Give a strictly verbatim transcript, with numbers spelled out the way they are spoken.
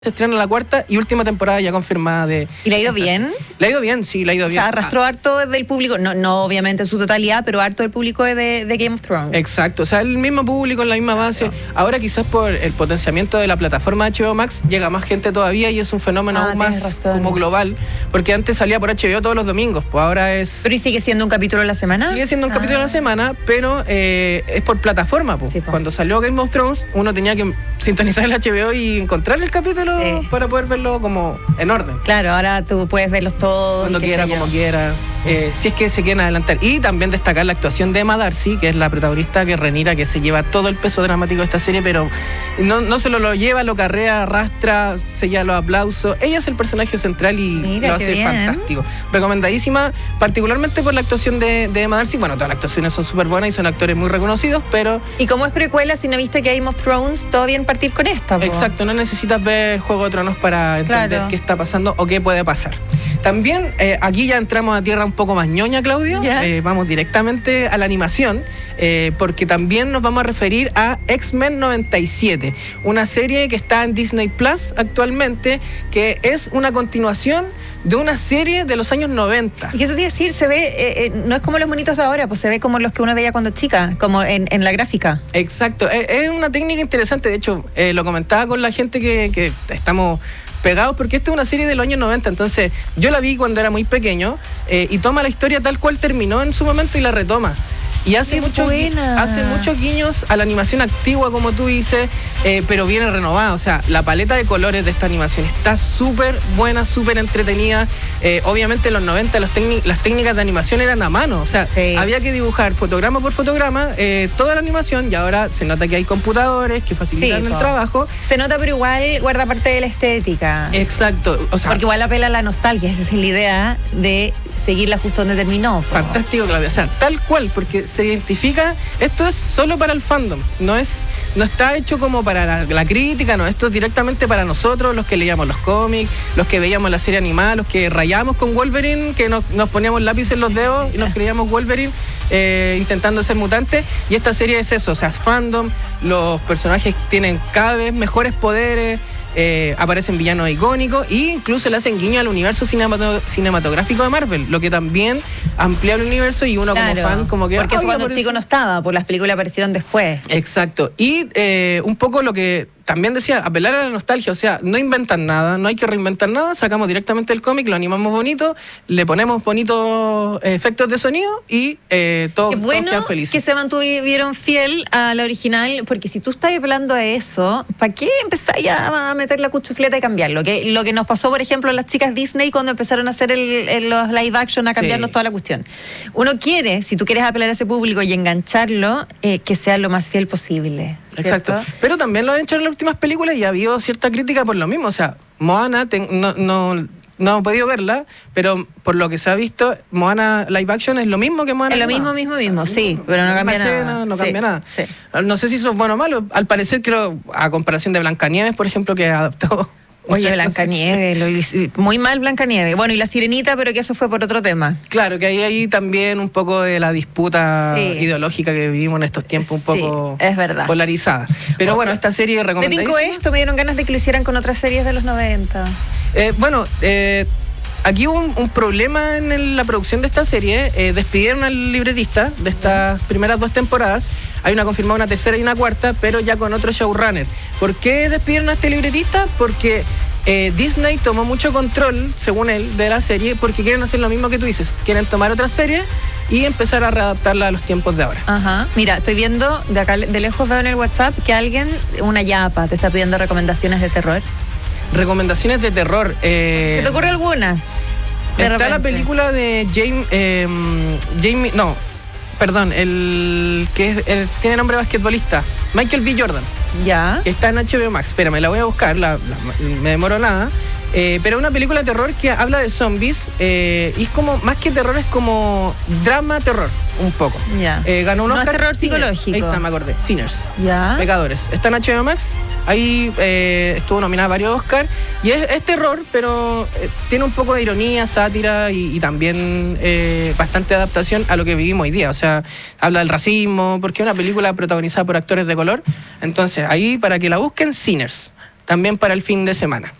Se estrena la cuarta y última temporada ya confirmada de... ¿Y le ha ido bien? Le ha ido bien, sí, le ha ido bien. O sea, arrastró ah. harto del público, no, no obviamente en su totalidad, pero harto del público de, de Game of Thrones. Exacto, o sea, el mismo público, en la misma base. Claro. Ahora quizás por el potenciamiento de la plataforma H B O Max llega más gente todavía y es un fenómeno ah, aún más razón. como global, porque antes salía por H B O todos los domingos, pues ahora es... ¿Pero y sigue siendo un capítulo a la semana? Sigue siendo un ah. capítulo a la semana, pero eh, es por plataforma, pues. Sí, cuando salió Game of Thrones, uno tenía que sintonizar el H B O y encontrar el capítulo sí. para poder verlo como en orden. Claro, ahora tú puedes verlos todos. Cuando quiera, como quiera. Eh, si es que se quieren adelantar. Y también destacar la actuación de Emma Darcy, que es la protagonista que Rhaenyra, que se lleva todo el peso dramático de esta serie, pero no, no se lo, lo lleva, lo carrea, arrastra, se lleva los aplausos. Ella es el personaje central y Mira, lo hace bien. fantástico. Recomendadísima, particularmente por la actuación de, de Emma Darcy. Bueno, todas las actuaciones son súper buenas y son actores muy reconocidos, pero... Y como es precuela, si no viste Game of Thrones, todo bien partir con esta, po. Exacto, no necesitas ver Juego de Tronos para entender claro. qué está pasando o qué puede pasar. También eh, aquí ya entramos a tierra un poco más ñoña, Claudia. Yeah. Eh, vamos directamente a la animación, eh, porque también nos vamos a referir a X-Men noventa y siete, una serie que está en Disney Plus actualmente, que es una continuación de una serie de los años noventa. Y que eso sí decir, se ve, eh, eh, no es como los monitos de ahora, pues se ve como los que uno veía cuando chica, como en, en la gráfica. Exacto, es, es una técnica interesante, de hecho, eh, lo comentaba con la gente que, que estamos pegados, porque esta es una serie de los años noventa, entonces yo la vi cuando era muy pequeño eh, y toma la historia tal cual terminó en su momento y la retoma. Y hace, mucho, hace muchos guiños a la animación antigua, como tú dices, eh, pero viene renovada. O sea, la paleta de colores de esta animación está súper buena, súper entretenida. Eh, obviamente en los noventa los las técnicas de animación eran a mano. O sea, sí. había que dibujar fotograma por fotograma eh, toda la animación, y ahora se nota que hay computadores que facilitan sí, el po. trabajo. Se nota, pero igual guarda parte de la estética. Exacto. O sea, porque igual apela a la nostalgia. Esa es la idea de seguirla justo donde terminó. Po. Fantástico, Claudia. O sea, tal cual, porque se identifica, esto es solo para el fandom, no es, no está hecho como para la, la crítica, no, esto es directamente para nosotros, los que leíamos los cómics, los que veíamos la serie animada, los que rayábamos con Wolverine, que nos, nos poníamos lápiz en los dedos y nos creíamos Wolverine eh, intentando ser mutantes, y esta serie es eso, o sea, es fandom, los personajes tienen cada vez mejores poderes. Eh, aparecen villanos icónicos e incluso le hacen guiño al universo cinematog- cinematográfico de Marvel, lo que también amplía el universo y uno claro, como fan como que... Porque eso cuando el chico no estaba, pues las películas aparecieron después. Exacto, y eh, un poco lo que también decía, apelar a la nostalgia, o sea, no inventan nada, no hay que reinventar nada, sacamos directamente el cómic, lo animamos bonito, le ponemos bonitos efectos de sonido y eh, todos, Qué bueno todos quedan felices. Que se mantuvieron fiel a la original, porque si tú estás apelando a eso, ¿para qué empezáis a meter la cuchufleta y cambiarlo? Que lo que nos pasó, por ejemplo, a las chicas Disney cuando empezaron a hacer el, el, los live action, a cambiarnos sí. toda la cuestión. Uno quiere, si tú quieres apelar a ese público y engancharlo, eh, que sea lo más fiel posible. ¿Cierto? Exacto. Pero también lo han hecho en las últimas películas y ha habido cierta crítica por lo mismo. O sea, Moana, ten, no, no, no he podido verla, pero por lo que se ha visto, Moana live action es lo mismo que Moana. Es lo mismo, mismo, mismo, sí, pero no cambia nada. Escena, no sí, cambia nada. Sí. No sé si eso es bueno o malo. Al parecer, creo, a comparación de Blancanieves, por ejemplo, que adaptó... Oye, Blancanieves, muy mal Blancanieves. Bueno, y La Sirenita, pero que eso fue por otro tema. Claro, que hay ahí también un poco de la disputa sí. ideológica que vivimos en estos tiempos, un sí, poco es verdad. polarizada. Pero bueno, esta serie recomendadísima. Me tincó esto, me dieron ganas de que lo hicieran con otras series de los noventa. Eh, bueno, eh... Aquí hubo un, un problema en el, la producción de esta serie. Eh, despidieron al libretista de estas primeras dos temporadas. Hay una confirmada, una tercera y una cuarta, pero ya con otro showrunner. ¿Por qué despidieron a este libretista? Porque eh, Disney tomó mucho control, según él, de la serie, porque quieren hacer lo mismo que tú dices. Quieren tomar otra serie y empezar a readaptarla a los tiempos de ahora. Ajá. Mira, estoy viendo, de acá de lejos veo en el WhatsApp que alguien, una yapa, te está pidiendo recomendaciones de terror. Recomendaciones de terror. Eh, ¿Se te ocurre alguna? De está repente. La película de James, eh, Jamie, no, perdón, el que es, el, tiene nombre de basquetbolista, Michael B. Jordan. Ya. Que está en H B O Max. Espérame, la voy a buscar, la, la, me demoro nada. Eh, pero es una película de terror que habla de zombies eh, y es como, más que terror, es como drama terror, un poco. Ya. Eh, ganó un no Oscar. Es terror Sinners. psicológico. Ahí está, me acordé. Sinners. Ya. Pecadores. Está en H B O Max. Ahí eh, estuvo nominada a varios Oscar. Y es, es terror, pero eh, tiene un poco de ironía, sátira y, y también eh, bastante adaptación a lo que vivimos hoy día. O sea, habla del racismo, porque es una película protagonizada por actores de color. Entonces, ahí para que la busquen, Sinners. también para el fin de semana.